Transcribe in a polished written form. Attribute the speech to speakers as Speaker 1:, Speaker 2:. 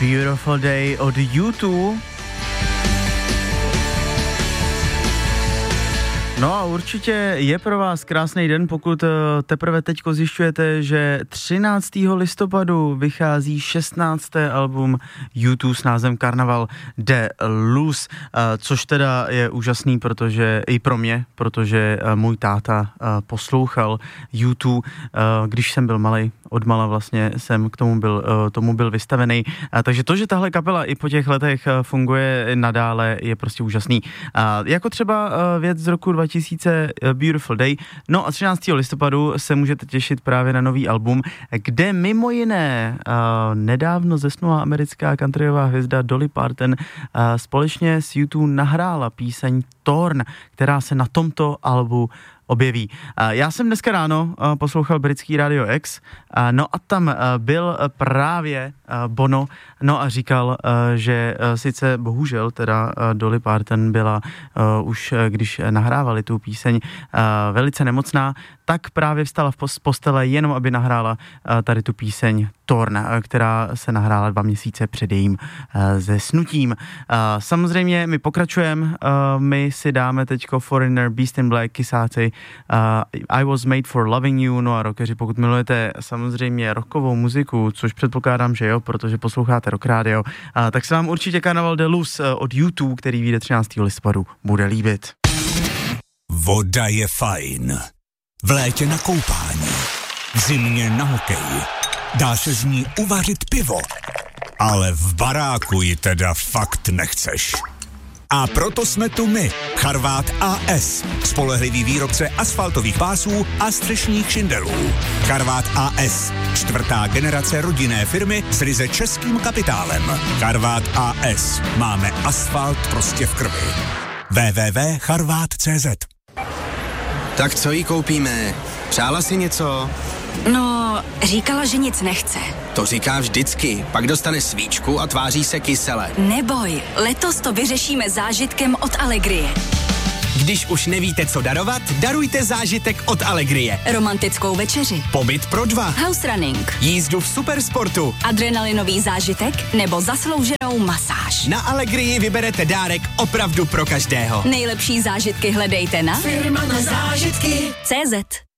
Speaker 1: Beautiful Day od U2. No a určitě je pro vás krásný den, pokud teprve teďko zjišťujete, že 13. listopadu vychází 16. album U2 s názvem Carnaval de Luz, což teda je úžasný, protože i pro mě, protože můj táta poslouchal U2, když jsem byl malej, odmala vlastně jsem k tomu byl vystavený. Takže to, že tahle kapela i po těch letech funguje nadále, je prostě úžasný. Jako třeba věc z roku 2000 Beautiful Day. No a 13. listopadu se můžete těšit právě na nový album, kde mimo jiné nedávno zesnulá americká countryová hvězda Dolly Parton společně s U2 nahrála píseň Torn, která se na tomto albu objeví. Já jsem dneska ráno poslouchal britský Radio X, no a tam byl právě Bono, no a říkal, že sice bohužel teda Dolly Parton byla už, když nahrávali tu píseň, velice nemocná, tak právě vstala z postele jenom, aby nahrála tady tu píseň Torn, která se nahrála 2 měsíce před jejím zesnutím. Samozřejmě my pokračujeme, my si dáme teďko Foreigner, Beast in Black, Kisáci, I Was Made for Loving You, no a rockeři, pokud milujete samozřejmě rockovou muziku, což předpokládám, že jo, protože posloucháte Rock Radio, tak se vám určitě Carnaval de Luz od U2, který vyjde 13. listopadu, bude líbit.
Speaker 2: Voda je fajn. V létě na koupání, v zimě na hokej. Dá se z ní uvařit pivo, ale v baráku ji teda fakt nechceš. A proto jsme tu my, Charvát AS, spolehlivý výrobce asfaltových pásů a střešních šindelů. Charvát AS, 4. generace rodinné firmy s ryze českým kapitálem. Charvát AS, máme asfalt prostě v krvi. www.charvat.cz.
Speaker 3: Tak co jí koupíme? Přála si něco?
Speaker 4: No, říkala, že nic nechce.
Speaker 3: To říká vždycky, pak dostane svíčku a tváří se kysele.
Speaker 4: Neboj, letos to vyřešíme zážitkem od Allegrie.
Speaker 3: Když už nevíte, co darovat, darujte zážitek od Allegrie.
Speaker 4: Romantickou večeři,
Speaker 3: Pobyt pro 2,
Speaker 4: house running,
Speaker 3: jízdu v supersportu,
Speaker 4: adrenalinový zážitek nebo zaslouženou masáž.
Speaker 3: Na Allegrii vyberete dárek opravdu pro každého.
Speaker 4: Nejlepší zážitky hledejte na
Speaker 5: Firma na zážitky.
Speaker 4: CZ.